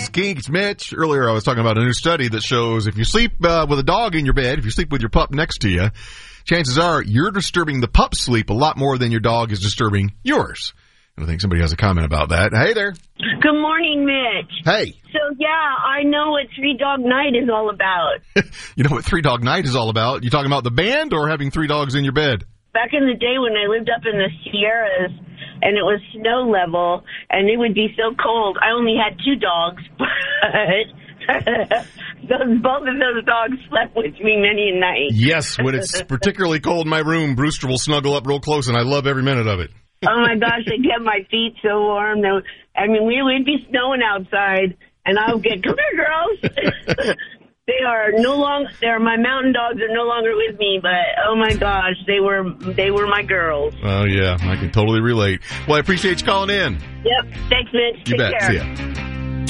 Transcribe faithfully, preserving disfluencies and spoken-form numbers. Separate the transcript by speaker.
Speaker 1: is Kink. It's Mitch. Earlier I was talking about a new study that shows if you sleep uh, with a dog in your bed, if you sleep with your pup next to you, chances are you're disturbing the pup's sleep a lot more than your dog is disturbing yours. And I think somebody has a comment about that. Hey there.
Speaker 2: Good morning, Mitch.
Speaker 1: Hey.
Speaker 2: So, yeah, I know what Three Dog Night is all about.
Speaker 1: You know what Three Dog Night is all about? You talking about the band or having three dogs in your bed?
Speaker 2: Back in the day when I lived up in the Sierras and it was snow level and it would be so cold, I only had two dogs, but those, both of those dogs slept with me many a night.
Speaker 1: Yes, when it's particularly cold in my room, Brewster will snuggle up real close, and I love every minute of it.
Speaker 2: Oh, my gosh, they get my feet so warm. They, I mean, we would be snowing outside, and I would get, come here, girls. They are no longer, they're my mountain dogs are no longer with me, but, oh, my gosh, they were they were my girls.
Speaker 1: Oh, yeah, I can totally relate. Well, I appreciate you calling in.
Speaker 2: Yep, thanks, Mitch.
Speaker 1: You
Speaker 2: Take
Speaker 1: bet.
Speaker 2: care.
Speaker 1: See ya.